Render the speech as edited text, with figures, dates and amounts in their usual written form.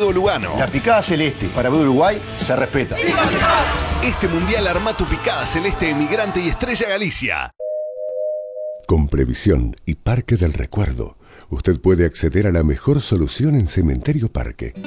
Diego Lugano. La picada celeste para ver Uruguay se respeta. Este mundial arma tu picada celeste emigrante y Estrella Galicia. Con Previsión y Parque del Recuerdo, usted puede acceder a la mejor solución en Cementerio Parque.